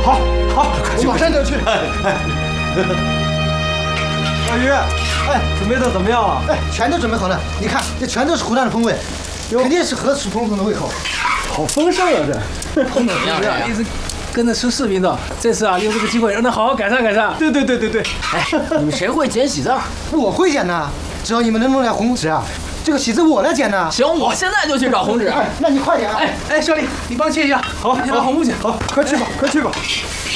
好，我马上就去。 大鱼，准备的怎么样了？ 全都准备好了。你看，这全都是湖南的风味，肯定是合适鹏鹏的胃口。 好丰盛啊，这。 彭总平时一直跟着吃视频的，这次利用这个机会让他好好改善改善。 对。 你们谁会剪喜字？ 我会剪的，只要你们能弄点红纸啊，这个喜字我来剪的。 行，我现在就去找红纸。 那你快点啊！ 小李，你帮切一下。 好， 你把红布剪。 好，快去吧。